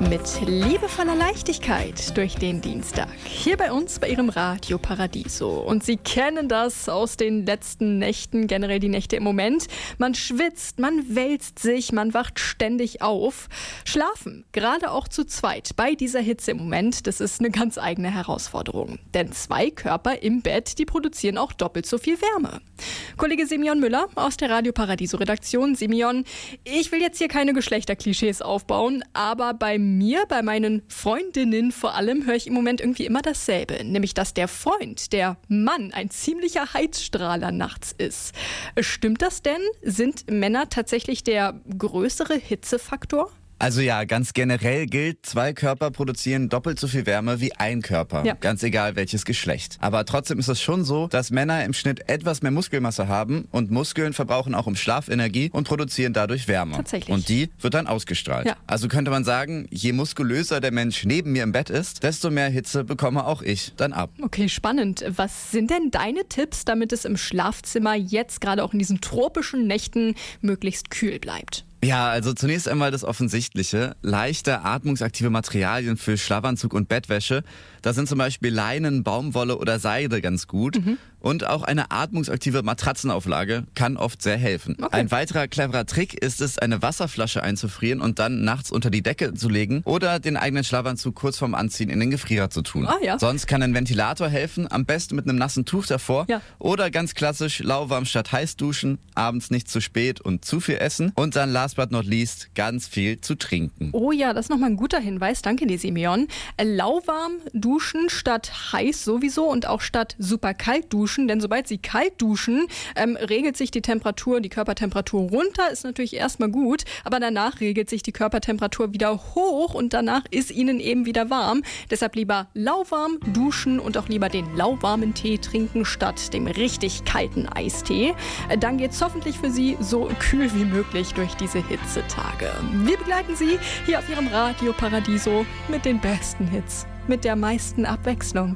Mit liebevoller Leichtigkeit durch den Dienstag. Hier bei uns bei Ihrem Radio Paradiso. Und Sie kennen das aus den letzten Nächten, generell die Nächte im Moment. Man schwitzt, man wälzt sich, man wacht ständig auf. Schlafen, gerade auch zu zweit bei dieser Hitze im Moment, das ist eine ganz eigene Herausforderung. Denn zwei Körper im Bett, die produzieren auch doppelt so viel Wärme. Kollege Simeon Müller aus der Radio Paradiso Redaktion. Simeon, ich will jetzt hier keine Geschlechterklischees aufbauen, aber bei mir, bei meinen Freundinnen vor allem, höre ich im Moment irgendwie immer dasselbe. Nämlich, dass der Freund, der Mann, ein ziemlicher Heizstrahler nachts ist. Stimmt das denn? Sind Männer tatsächlich der größere Hitzefaktor? Also ja, ganz generell gilt, zwei Körper produzieren doppelt so viel Wärme wie ein Körper. Ja. Ganz egal welches Geschlecht. Aber trotzdem ist es schon so, dass Männer im Schnitt etwas mehr Muskelmasse haben und Muskeln verbrauchen auch im Schlaf Energie und produzieren dadurch Wärme. Tatsächlich. Und die wird dann ausgestrahlt. Ja. Also könnte man sagen, je muskulöser der Mensch neben mir im Bett ist, desto mehr Hitze bekomme auch ich dann ab. Okay, spannend. Was sind denn deine Tipps, damit es im Schlafzimmer jetzt gerade auch in diesen tropischen Nächten möglichst kühl bleibt? Ja, also zunächst einmal das Offensichtliche. Leichte, atmungsaktive Materialien für Schlafanzug und Bettwäsche. Da sind zum Beispiel Leinen, Baumwolle oder Seide ganz gut. Und auch eine atmungsaktive Matratzenauflage kann oft sehr helfen. Okay. Ein weiterer cleverer Trick ist es, eine Wasserflasche einzufrieren und dann nachts unter die Decke zu legen oder den eigenen Schlafanzug kurz vorm Anziehen in den Gefrierer zu tun. Ah, ja. Sonst kann ein Ventilator helfen, am besten mit einem nassen Tuch davor. Ja. Oder ganz klassisch lauwarm statt heiß duschen, abends nicht zu spät und zu viel essen und dann last but not least ganz viel zu trinken. Oh ja, das ist nochmal ein guter Hinweis. Danke dir, Simeon. Lauwarm duschen statt heiß sowieso und auch statt super kalt duschen. Denn sobald Sie kalt duschen, regelt sich die Temperatur, die Körpertemperatur runter. Ist natürlich erstmal gut, aber danach regelt sich die Körpertemperatur wieder hoch und danach ist Ihnen eben wieder warm. Deshalb lieber lauwarm duschen und auch lieber den lauwarmen Tee trinken statt dem richtig kalten Eistee. Dann geht's hoffentlich für Sie so kühl wie möglich durch diese Hitzetage. Wir begleiten Sie hier auf Ihrem Radio Paradiso mit den besten Hits, mit der meisten Abwechslung.